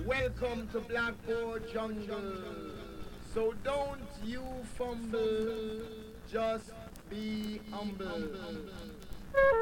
Welcome to Blackboard Jungle. So don't you fumble, just be humble.